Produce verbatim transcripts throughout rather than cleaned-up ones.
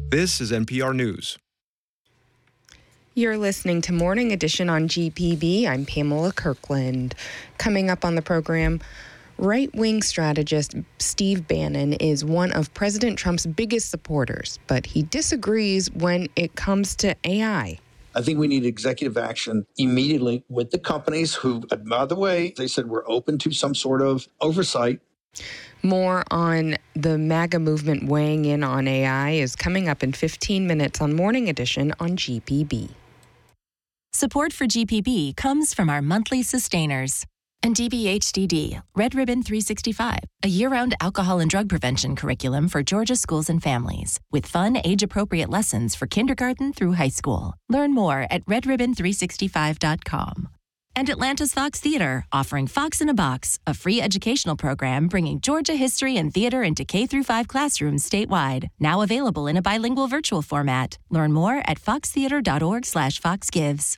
This is N P R News. You're listening to Morning Edition on G P B. I'm Pamela Kirkland. Coming up on the program, right-wing strategist Steve Bannon is one of President Trump's biggest supporters, but he disagrees when it comes to A I. I think we need executive action immediately with the companies who, by the way, they said we're open to some sort of oversight. More on the MAGA movement weighing in on A I is coming up in fifteen minutes on Morning Edition on G P B. Support for G P B comes from our monthly sustainers. And D B H D D, Red Ribbon three sixty-five, a year-round alcohol and drug prevention curriculum for Georgia schools and families, with fun, age-appropriate lessons for kindergarten through high school. Learn more at red ribbon three sixty-five dot com. And Atlanta's Fox Theater, offering Fox in a Box, a free educational program bringing Georgia history and theater into K through five classrooms statewide. Now available in a bilingual virtual format. Learn more at foxtheater.org slash foxgives.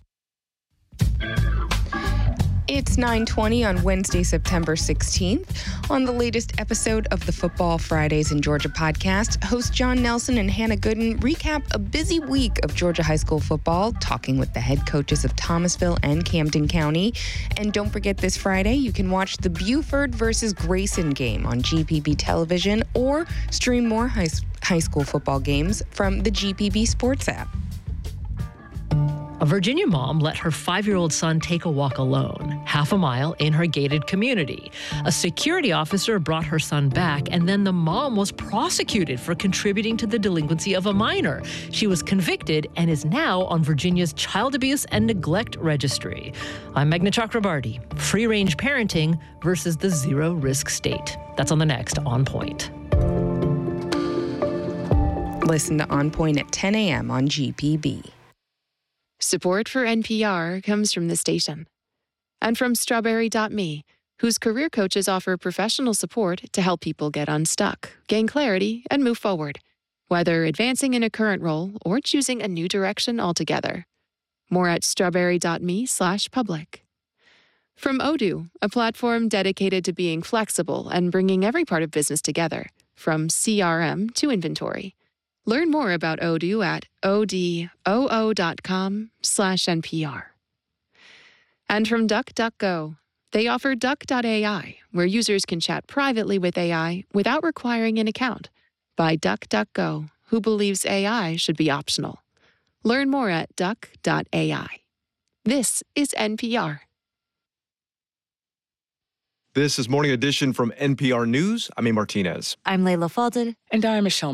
It's nine twenty on Wednesday, September sixteenth. On the latest episode of the Football Fridays in Georgia podcast, hosts John Nelson and Hannah Gooden recap a busy week of Georgia high school football, talking with the head coaches of Thomasville and Camden County. And don't forget, this Friday, you can watch the Buford versus Grayson game on G P B television or stream more high, high school football games from the G P B Sports app. A Virginia mom let her five-year-old son take a walk alone, half a mile in her gated community. A security officer brought her son back, and then the mom was prosecuted for contributing to the delinquency of a minor. She was convicted and is now on Virginia's Child Abuse and Neglect Registry. I'm Meghna Chakrabarty. Free-range parenting versus the zero-risk state. That's on the next On Point. Listen to On Point at ten a.m. on G P B. Support for N P R comes from the station and from Strawberry dot me, whose career coaches offer professional support to help people get unstuck, gain clarity, and move forward, whether advancing in a current role or choosing a new direction altogether. More at strawberry dot me slash public. From Odoo, a platform dedicated to being flexible and bringing every part of business together, from C R M to inventory. Learn more about Odoo at odoo.com slash NPR. And from DuckDuckGo, they offer duck dot A I, where users can chat privately with A I without requiring an account, by DuckDuckGo, who believes A I should be optional. Learn more at duck dot A I. This is N P R. This is Morning Edition from N P R News. I'm A. Martinez. I'm Layla Fadel. And I'm Michelle